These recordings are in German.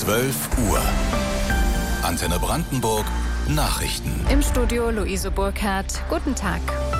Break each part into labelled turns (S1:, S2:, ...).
S1: 12 Uhr. Antenne Brandenburg. Nachrichten.
S2: Im Studio Luise Burkhardt. Guten Tag.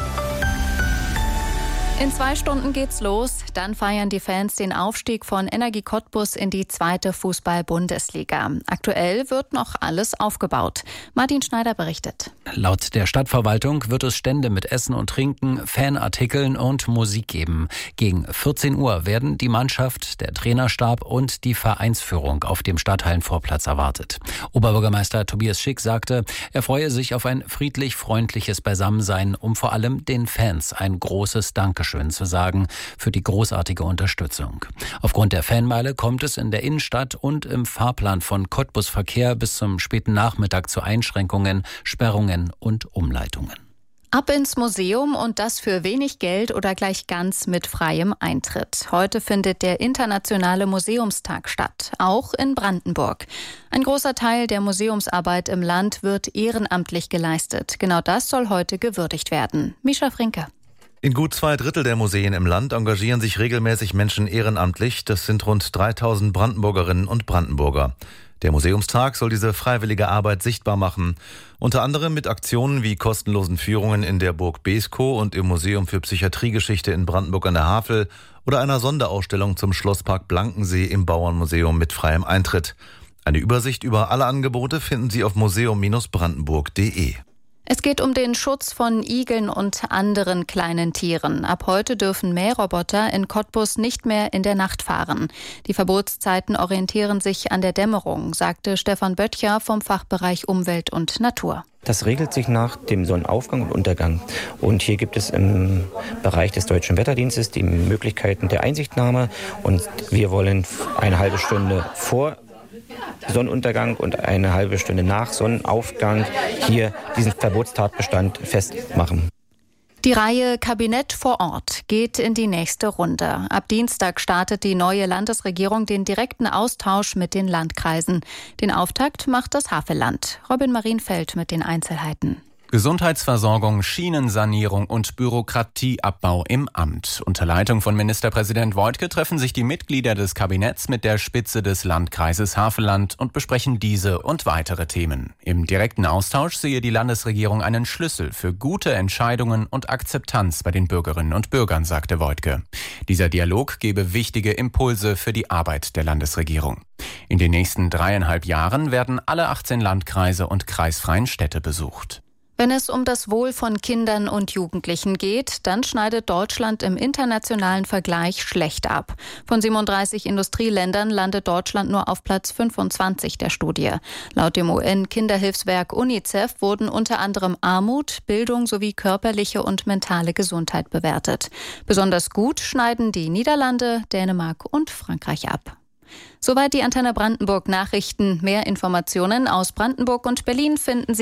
S2: In 2 Stunden geht's los. Dann feiern die Fans den Aufstieg von Energie Cottbus in die 2. Fußball-Bundesliga. Aktuell wird noch alles aufgebaut. Martin Schneider berichtet.
S3: Laut der Stadtverwaltung wird es Stände mit Essen und Trinken, Fanartikeln und Musik geben. Gegen 14 Uhr werden die Mannschaft, der Trainerstab und die Vereinsführung auf dem Stadthallenvorplatz erwartet. Oberbürgermeister Tobias Schick sagte, er freue sich auf ein friedlich-freundliches Beisammensein, um vor allem den Fans ein großes Dankeschön zu sagen für die großartige Unterstützung. Aufgrund der Fanmeile kommt es in der Innenstadt und im Fahrplan von Cottbus Verkehr bis zum späten Nachmittag zu Einschränkungen, Sperrungen und Umleitungen.
S2: Ab ins Museum und das für wenig Geld oder gleich ganz mit freiem Eintritt. Heute findet der Internationale Museumstag statt, auch in Brandenburg. Ein großer Teil der Museumsarbeit im Land wird ehrenamtlich geleistet. Genau das soll heute gewürdigt werden. Mischa Frinke.
S4: In gut 2/3 der Museen im Land engagieren sich regelmäßig Menschen ehrenamtlich. Das sind rund 3000 Brandenburgerinnen und Brandenburger. Der Museumstag soll diese freiwillige Arbeit sichtbar machen. Unter anderem mit Aktionen wie kostenlosen Führungen in der Burg Beeskow und im Museum für Psychiatriegeschichte in Brandenburg an der Havel oder einer Sonderausstellung zum Schlosspark Blankensee im Bauernmuseum mit freiem Eintritt. Eine Übersicht über alle Angebote finden Sie auf museum-brandenburg.de.
S2: Es geht um den Schutz von Igeln und anderen kleinen Tieren. Ab heute dürfen Mähroboter in Cottbus nicht mehr in der Nacht fahren. Die Verbotszeiten orientieren sich an der Dämmerung, sagte Stefan Böttcher vom Fachbereich Umwelt und Natur.
S5: Das regelt sich nach dem Sonnenaufgang und Untergang. Und hier gibt es im Bereich des Deutschen Wetterdienstes die Möglichkeiten der Einsichtnahme. Und wir wollen eine halbe Stunde vor Sonnenuntergang und eine halbe Stunde nach Sonnenaufgang hier diesen Verbotstatbestand festmachen.
S2: Die Reihe Kabinett vor Ort geht in die nächste Runde. Ab Dienstag startet die neue Landesregierung den direkten Austausch mit den Landkreisen. Den Auftakt macht das Havelland. Robin Marienfeld mit den Einzelheiten.
S6: Gesundheitsversorgung, Schienensanierung und Bürokratieabbau im Amt. Unter Leitung von Ministerpräsident Woidke treffen sich die Mitglieder des Kabinetts mit der Spitze des Landkreises Havelland und besprechen diese und weitere Themen. Im direkten Austausch sehe die Landesregierung einen Schlüssel für gute Entscheidungen und Akzeptanz bei den Bürgerinnen und Bürgern, sagte Woidke. Dieser Dialog gebe wichtige Impulse für die Arbeit der Landesregierung. In den nächsten 3,5 Jahren werden alle 18 Landkreise und kreisfreien Städte besucht.
S2: Wenn es um das Wohl von Kindern und Jugendlichen geht, dann schneidet Deutschland im internationalen Vergleich schlecht ab. Von 37 Industrieländern landet Deutschland nur auf Platz 25 der Studie. Laut dem UN-Kinderhilfswerk UNICEF wurden unter anderem Armut, Bildung sowie körperliche und mentale Gesundheit bewertet. Besonders gut schneiden die Niederlande, Dänemark und Frankreich ab. Soweit die Antenne Brandenburg Nachrichten. Mehr Informationen aus Brandenburg und Berlin finden Sie